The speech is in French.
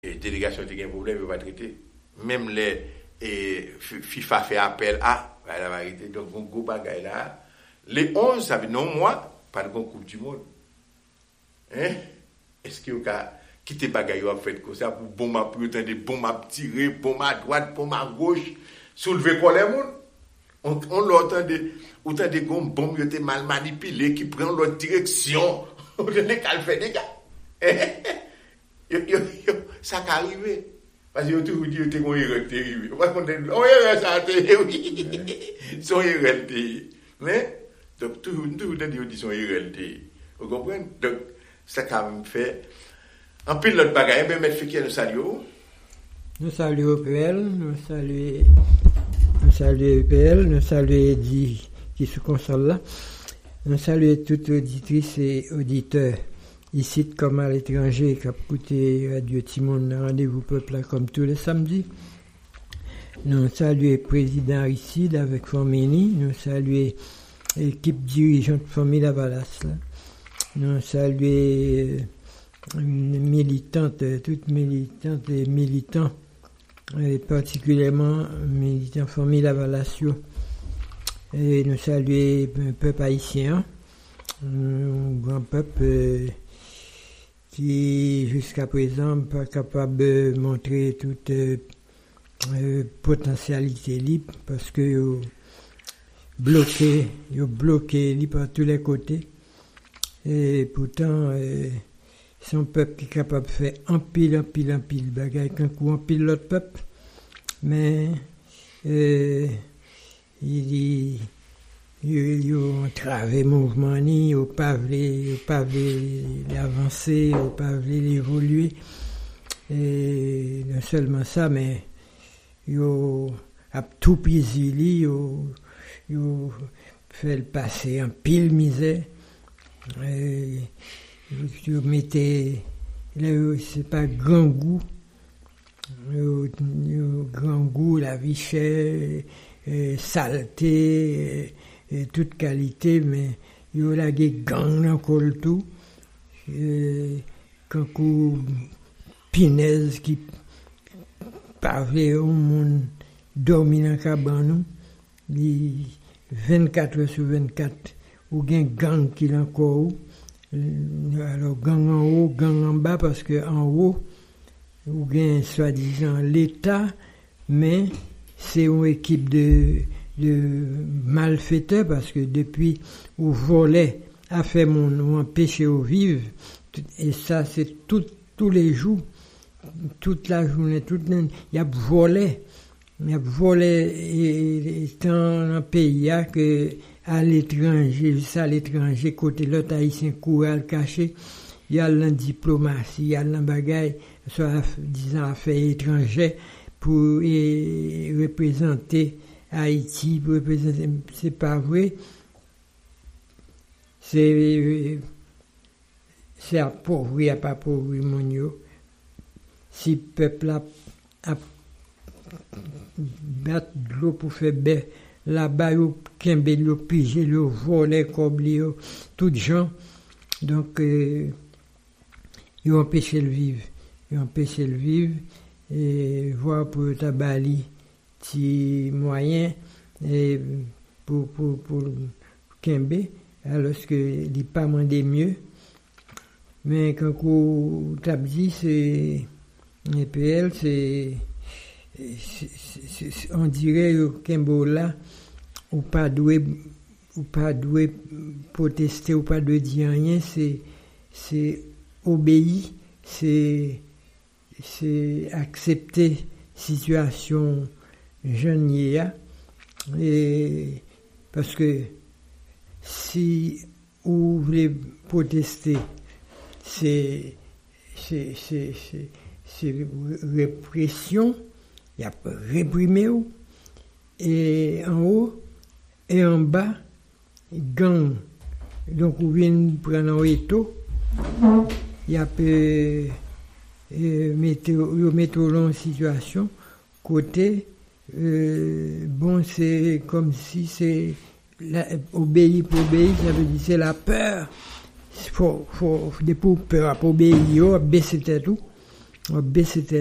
et délégation qui a un problème, il va traiter. Même les FIFA fait appel à la vérité. Donc, on go bagaille là. Les 11, ça veut non, moi, pas de Coupe du Monde. Hein? Est-ce que vous avez quitté bagaille à faire comme ça pour bombe à plus, des bombes à tirer, bombe à droite, bombe à gauche, soulever quoi les monde? On l'entend autant de bombes qui étaient mal manipulées, qui prennent leur direction. On a qu'à faire des gars. Ça qui arrive. Parce que toujours dit que c'est une erreur terrible. On erreur ça, oui. C'est une erreur terrible. Mais, donc, toujours dit que c'est une erreur terrible. Vous comprenez? Donc, ça quand même fait. En plus, l'autre bagaille, mais M. Fekir, nous saluons. Nous saluons EPL, nous saluons EPL, nous saluons Eddie qui se console là. Nous saluons toutes auditrices et auditeurs, ici comme à l'étranger, qui a écouté Radio Timon, rendez-vous peuple là comme tous les samedis. Nous saluons le président Aristide avec Formini, nous saluons l'équipe dirigeante Famille Lavalas là. Nous saluons toutes militantes et militants, et particulièrement militants Famille Lavalasio. Et nous saluons le peuple haïtien, un grand peuple qui jusqu'à présent n'est pas capable de montrer toute potentialité libre parce que bloqué par tous les côtés. Et pourtant, c'est un peuple qui est capable de faire un pile bagaille, qu'un coup un pile l'autre peuple. Mais il ont entravé le mouvement, ils n'ont pas voulu l'avancer, ils n'ont pas voulu l'évoluer. Et non seulement ça, mais ils ont tout pisé, ils ont fait le passer en pile misère. Ils mettaient, c'est pas grand goût, la vie chère, saleté, toute qualité, mais il y a la gang dans le tout, quand pinaise qui parlait au monde dominant cabane, 24 heures sur 24, ou bien gang qui est encore. Alors gang en haut, gang en bas, parce que en haut, ou bien soi-disant l'État, mais c'est une équipe de malfaiteurs, parce que depuis où volait a fait ou empêché au vivre, et ça c'est tous les jours, toute la journée, il y a volé, et dans un pays que à l'étranger, côté l'autre haïtien courir le cacher, il y a la diplomatie, il y a la bagaille, soit disant affaires étrangères pour représenter Haïti, c'est pas vrai. C'est appauvri, pas appauvri, mon yo. Si le peuple a battu de l'eau pour faire baie, là-bas, ils ont pigé, ils ont volé, coblé, toutes gens. Donc, ils ont empêché le vivre. Et voir pour Tabali, petit moyen, et pour Kembe, alors qu'il n'est pas mandé mieux. Mais quand on tape dit, c'est EPL, on dirait que Kembe là, ou pas doué protester, ou pas de dire rien, c'est obéir, c'est accepter situation jeune et parce que si vous voulez protester, c'est répression, il y a réprimé et en haut et en bas gang, donc vous venez prendre un étau, il y a mettre en situation côté bon, c'est comme si c'est obéir pour obéir, ça veut dire c'est la peur, faut des pour peur pour obéir, baisser tout B, c'était